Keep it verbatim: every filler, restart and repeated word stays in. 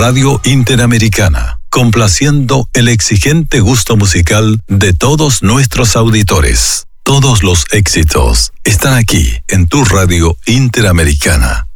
Radio Interamericana, complaciendo el exigente gusto musical de todos nuestros auditores. Todos los éxitos están aquí en tu Radio Interamericana.